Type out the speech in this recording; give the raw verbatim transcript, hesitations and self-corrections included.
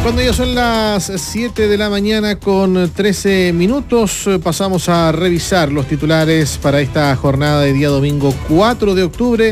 Cuando ya son las siete de la mañana con trece minutos, pasamos a revisar los titulares para esta jornada de día domingo cuatro de octubre.